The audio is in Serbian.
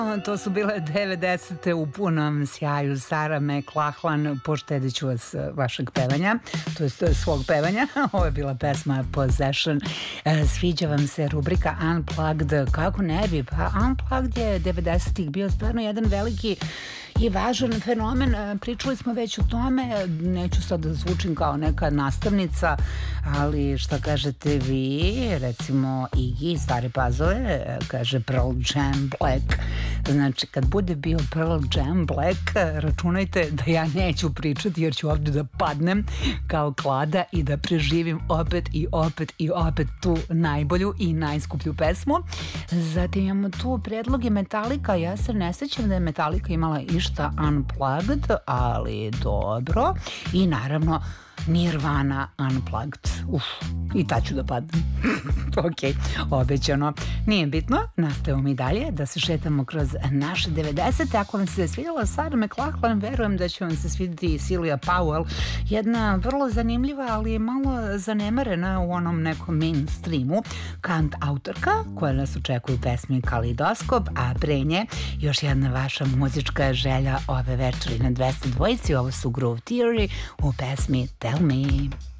To su bile 90. u punom sjaju. Sarah McLachlan, poštedit ću vas vašeg pevanja, to je svog pevanja. Ovo je bila pesma Possession. Sviđa vam se rubrika Unplugged? Kako ne bi? Pa Unplugged je 90-ih bio stvarno jedan veliki i važan fenomen. Pričali smo već o tome, neću sad da zvučim kao neka nastavnica, ali šta kažete vi? Recimo Iggy, Stare Pazove, kaže Pearl Jam Black. Znači, kad bude bio Pearl Jam Black, računajte da ja neću pričati, jer ću ovdje da padnem kao klada i da preživim opet i opet i opet tu najbolju i najskuplju pesmu. Zatim imamo tu predloge Metallica. Ja se ne sećam da je Metallica imala išta Unplugged, ali dobro. I naravno Nirvana Unplugged. I ta ću da padnem. Ok, obećano. Nije bitno, nastavimo i dalje da se šetamo kroz naše 90. Ako vam se svidjela Sarah McLachlan, verujem da će vam se svidjeti i Celia Powell, jedna vrlo zanimljiva, ali malo zanemarena u onom nekom mainstreamu kant autorka koja nas očekuje u pesmi Kalidoskop, a pre nje još jedna vaša muzička želja ove večeri na 202. Ovo su Groove Theory u pesmi Tell Me.